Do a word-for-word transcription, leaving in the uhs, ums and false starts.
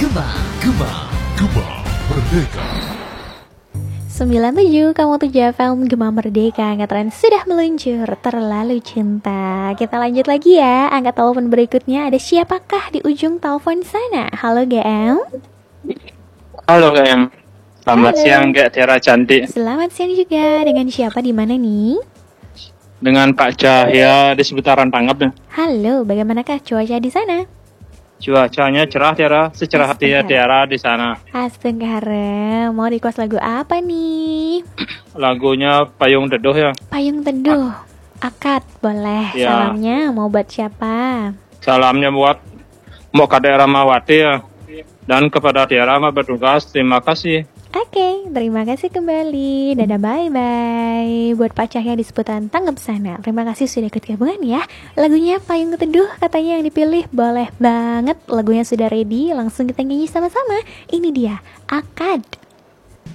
Gema, Gema, Gema Merdeka. sembilan puluh tujuh koma tujuh F M Gema Merdeka. Angka tren sudah meluncur, terlalu cinta. Kita lanjut lagi ya. Angka telepon berikutnya ada siapakah di ujung telepon sana? Halo G M. Halo G M. Selamat Halo. siang Kak Tiara cantik. Selamat siang juga. Dengan siapa di mana nih? Dengan Pak Cahya di seputaran Pangap nih. Halo, bagaimanakah cuaca di sana? Cuacanya cerah Tiara, secerah hatinya Tiara di sana. Astaga, mau request lagu apa nih? Lagunya Payung Teduh ya. Payung Teduh. Akad, boleh. Ya. Salamnya mau buat siapa? Salamnya buat Mbok Kade Ramawati ya. Dan kepada Tiara mah bertugas, terima kasih. Oke, terima kasih kembali. Dadah, bye-bye. Buat Pak Cahya di seputaran Tanggap sana. Terima kasih sudah ikut gabungan ya. Lagunya Payung Teduh katanya yang dipilih. Boleh banget. Lagunya sudah ready. Langsung kita nyanyi sama-sama. Ini dia, Akad.